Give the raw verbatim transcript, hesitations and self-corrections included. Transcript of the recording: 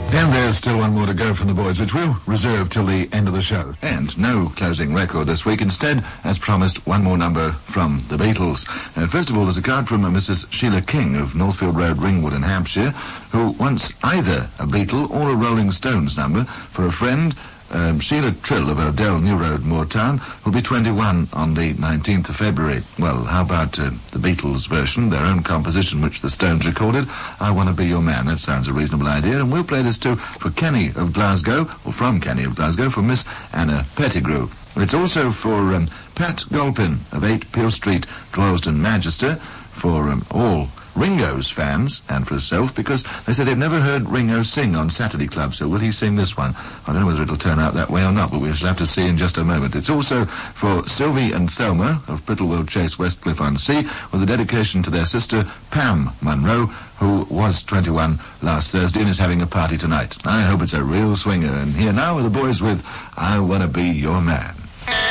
And there's still one more to go from the boys, which we'll reserve till the end of the show. And no closing record this week. Instead, as promised, one more number from the Beatles. Uh, first of all, there's a card from uh, Missus Sheila King of Northfield Road, Ringwood in Hampshire, who wants either a Beatle or a Rolling Stones number for a friend, Um, Sheila Trill of Odell New Road, Moortown, will be twenty-one on the nineteenth of February. Well, how about uh, the Beatles version, their own composition, which the Stones recorded, I Want to Be Your Man? That sounds a reasonable idea, and we'll play this too for Kenny of Glasgow, or from Kenny of Glasgow, for Miss Anna Pettigrew. It's also for um, Pat Golpin of eight Peel Street, Droylsden, Manchester, for um, all Ringo's fans, and for herself, because they say they've never heard Ringo sing on Saturday Club, so will he sing this one? I don't know whether it'll turn out that way or not, but we shall have to see in just a moment. It's also for Sylvie and Thelma of Brittlewell Chase, Westcliff-on-Sea, with a dedication to their sister, Pam Munro, who was twenty-one last Thursday and is having a party tonight. I hope it's a real swinger, and here now are the boys with I Want to Be Your Man.